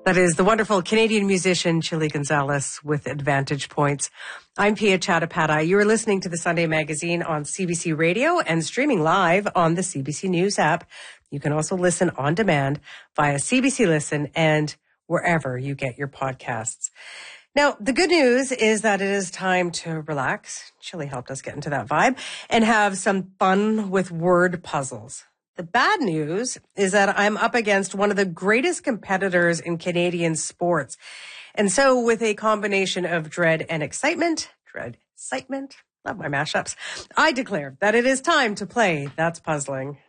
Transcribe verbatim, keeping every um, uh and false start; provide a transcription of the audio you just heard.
That is the wonderful Canadian musician Chili Gonzalez with Advantage Points. I'm Pia Chattopadhyay. You are listening to the Sunday Magazine on C B C Radio and streaming live on the C B C News app. You can also listen on demand via C B C Listen and wherever you get your podcasts. Now, the good news is that it is time to relax. Chili helped us get into that vibe and have some fun with word puzzles. The bad news is that I'm up against one of the greatest competitors in Canadian sports. And so with a combination of dread and excitement, dread, excitement, love my mashups, I declare that it is time to play That's Puzzling.